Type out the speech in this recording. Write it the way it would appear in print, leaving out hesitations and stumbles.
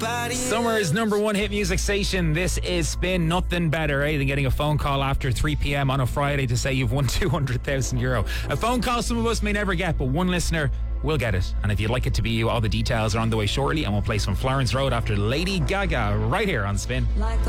Summer's number one hit music station. This is Spin. Nothing better, than getting a phone call after 3 p.m. on a Friday to say you've won €200,000. A phone call some of us may never get, but one listener will get it. And if you'd like it to be you, all the details are on the way shortly, and we'll play some Florence Road after Lady Gaga right here on Spin.